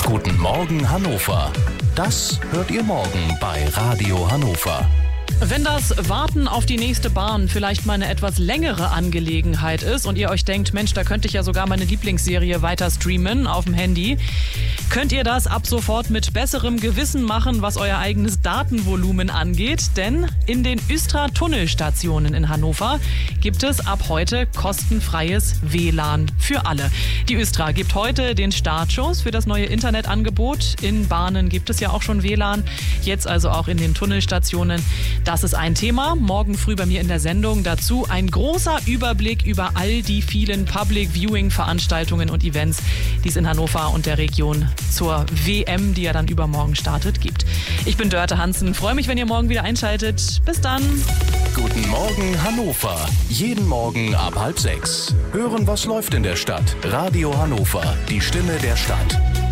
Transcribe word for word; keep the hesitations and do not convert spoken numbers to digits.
Guten Morgen Hannover. Das hört ihr morgen bei Radio Hannover. Wenn das Warten auf die nächste Bahn vielleicht mal eine etwas längere Angelegenheit ist und ihr euch denkt, Mensch, da könnte ich ja sogar meine Lieblingsserie weiter streamen auf dem Handy, könnt ihr das ab sofort mit besserem Gewissen machen, was euer eigenes Datenvolumen angeht. Denn in den Östra-Tunnelstationen in Hannover gibt es ab heute kostenfreies W L A N für alle. Die Östra gibt heute den Startschuss für das neue Internetangebot. In Bahnen gibt es ja auch schon W L A N, jetzt also auch in den Tunnelstationen. Das ist ein Thema. Morgen früh bei mir in der Sendung. Dazu ein großer Überblick über all die vielen Public-Viewing-Veranstaltungen und Events, die es in Hannover und der Region zur W M, die ja dann übermorgen startet, gibt. Ich bin Dörte Hansen. Freue mich, wenn ihr morgen wieder einschaltet. Bis dann. Guten Morgen Hannover. Jeden Morgen ab halb sechs. Hören, was läuft in der Stadt. Radio Hannover, die Stimme der Stadt.